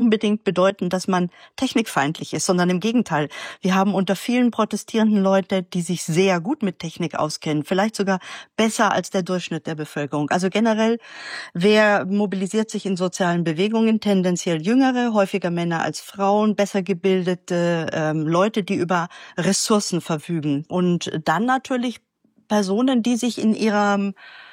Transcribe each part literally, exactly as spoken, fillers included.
unbedingt bedeuten, dass man technikfeindlich ist, sondern im Gegenteil. Wir haben unter vielen protestierenden Leute, die sich sehr gut mit Technik auskennen, vielleicht sogar besser als der Durchschnitt der Bevölkerung. Also generell, wer mobilisiert sich in sozialen Bewegungen? Tendenziell Jüngere, häufiger Männer als Frauen, besser gebildete ähm, Leute, die über Ressourcen verfügen. Und dann natürlich Personen, die sich in ihrem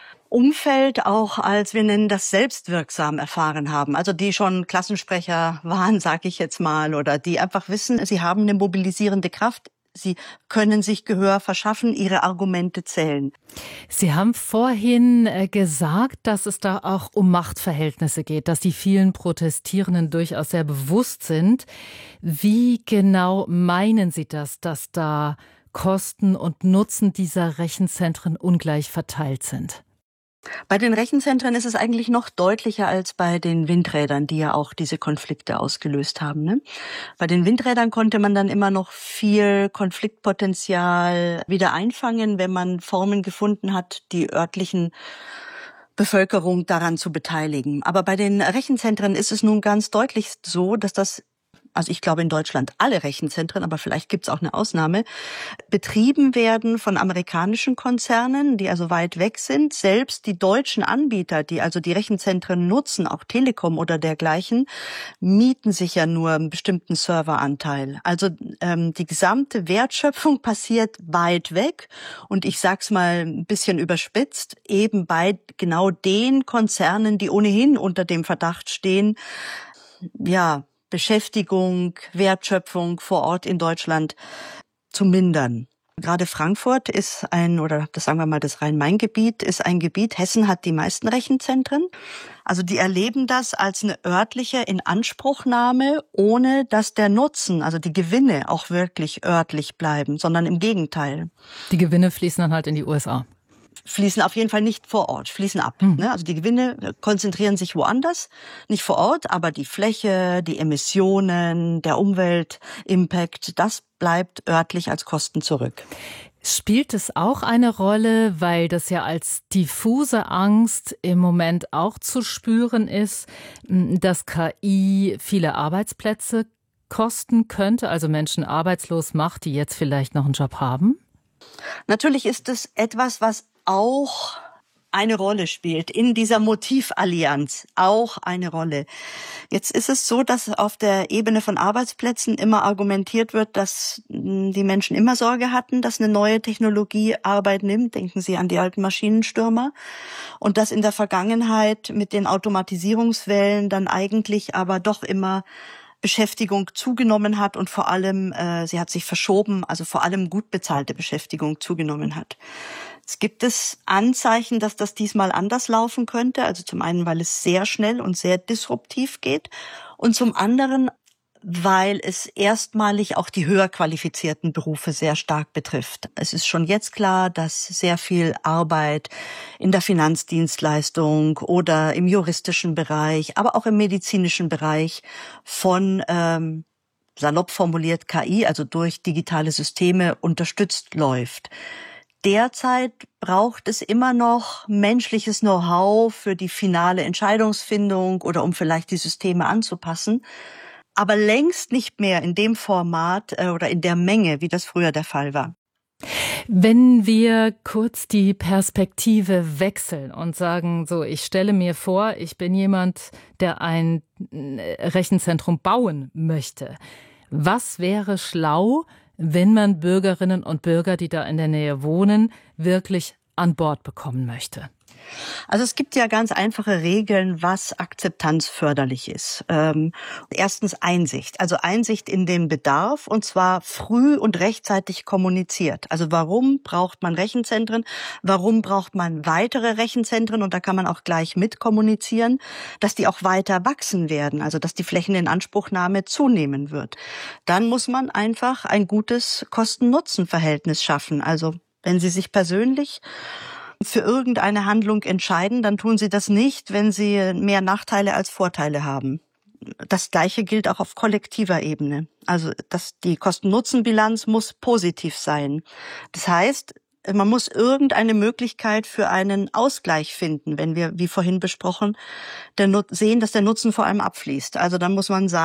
Umfeld auch als, wir nennen das, selbstwirksam erfahren haben. Also die schon Klassensprecher waren, sage ich jetzt mal, oder die einfach wissen, sie haben eine mobilisierende Kraft. Sie können sich Gehör verschaffen, ihre Argumente zählen. Sie haben vorhin gesagt, dass es da auch um Machtverhältnisse geht, dass die vielen Protestierenden durchaus sehr bewusst sind. Wie genau meinen Sie das, dass da Kosten und Nutzen dieser Rechenzentren ungleich verteilt sind? Bei den Rechenzentren ist es eigentlich noch deutlicher als bei den Windrädern, die ja auch diese Konflikte ausgelöst haben, ne? Bei den Windrädern konnte man dann immer noch viel Konfliktpotenzial wieder einfangen, wenn man Formen gefunden hat, die örtlichen Bevölkerung daran zu beteiligen. Aber bei den Rechenzentren ist es nun ganz deutlich so, dass das, also ich glaube in Deutschland alle Rechenzentren, aber vielleicht gibt es auch eine Ausnahme, betrieben werden von amerikanischen Konzernen, die also weit weg sind. Selbst die deutschen Anbieter, die also die Rechenzentren nutzen, auch Telekom oder dergleichen, mieten sich ja nur einen bestimmten Serveranteil. Also ähm, die gesamte Wertschöpfung passiert weit weg und ich sag's mal ein bisschen überspitzt, eben bei genau den Konzernen, die ohnehin unter dem Verdacht stehen, ja, Beschäftigung, Wertschöpfung vor Ort in Deutschland zu mindern. Gerade Frankfurt ist ein, oder das sagen wir mal das Rhein-Main-Gebiet, ist ein Gebiet, Hessen hat die meisten Rechenzentren. Also die erleben das als eine örtliche Inanspruchnahme, ohne dass der Nutzen, also die Gewinne auch wirklich örtlich bleiben, sondern im Gegenteil. Die Gewinne fließen dann halt in die U S A. Fließen auf jeden Fall nicht vor Ort, fließen ab. Mhm. Also die Gewinne konzentrieren sich woanders, nicht vor Ort, aber die Fläche, die Emissionen, der Umweltimpact, das bleibt örtlich als Kosten zurück. Spielt es auch eine Rolle, weil das ja als diffuse Angst im Moment auch zu spüren ist, dass K I viele Arbeitsplätze kosten könnte, also Menschen arbeitslos macht, die jetzt vielleicht noch einen Job haben? Natürlich ist es etwas, was auch eine Rolle spielt, in dieser Motivallianz auch eine Rolle. Jetzt ist es so, dass auf der Ebene von Arbeitsplätzen immer argumentiert wird, dass die Menschen immer Sorge hatten, dass eine neue Technologie Arbeit nimmt. Denken Sie an die alten Maschinenstürmer. Und dass in der Vergangenheit mit den Automatisierungswellen dann eigentlich aber doch immer Beschäftigung zugenommen hat und vor allem, äh, sie hat sich verschoben, also vor allem gut bezahlte Beschäftigung zugenommen hat. Es gibt es Anzeichen, dass das diesmal anders laufen könnte. Also zum einen, weil es sehr schnell und sehr disruptiv geht und zum anderen, weil es erstmalig auch die höher qualifizierten Berufe sehr stark betrifft. Es ist schon jetzt klar, dass sehr viel Arbeit in der Finanzdienstleistung oder im juristischen Bereich, aber auch im medizinischen Bereich von ähm, salopp formuliert K I, also durch digitale Systeme, unterstützt läuft. Derzeit braucht es immer noch menschliches Know-how für die finale Entscheidungsfindung oder um vielleicht die Systeme anzupassen, aber längst nicht mehr in dem Format äh, oder in der Menge, wie das früher der Fall war. Wenn wir kurz die Perspektive wechseln und sagen, so, ich stelle mir vor, ich bin jemand, der ein Rechenzentrum bauen möchte. Was wäre schlau, wenn man Bürgerinnen und Bürger, die da in der Nähe wohnen, wirklich an Bord bekommen möchte? Also es gibt ja ganz einfache Regeln, was Akzeptanz förderlich ist. Ähm, erstens Einsicht, also Einsicht in den Bedarf und zwar früh und rechtzeitig kommuniziert. Also warum braucht man Rechenzentren? Warum braucht man weitere Rechenzentren? Und da kann man auch gleich mit kommunizieren, dass die auch weiter wachsen werden, also dass die Flächeninanspruchnahme zunehmen wird. Dann muss man einfach ein gutes Kosten-Nutzen-Verhältnis schaffen. Also wenn Sie sich persönlich für irgendeine Handlung entscheiden, dann tun Sie das nicht, wenn Sie mehr Nachteile als Vorteile haben. Das Gleiche gilt auch auf kollektiver Ebene. Also das, die Kosten-Nutzen-Bilanz muss positiv sein. Das heißt, man muss irgendeine Möglichkeit für einen Ausgleich finden, wenn wir, wie vorhin besprochen, der Nut- sehen, dass der Nutzen vor allem abfließt. Also dann muss man sagen,